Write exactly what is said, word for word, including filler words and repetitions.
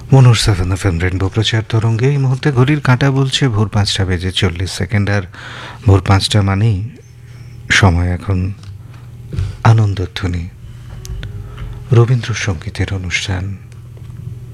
মনোর seven F M rainbow প্রচার তরঙ্গে এই মুহূর্তে ঘড়ির কাঁটা বলছে ভোর পাঁচটা বেজে চল্লিশ সেকেন্ড। আর ভোর পাঁচটা মানেই সময় এখন আনন্দধ্বনি, রবীন্দ্রসঙ্গীতের অনুষ্ঠান।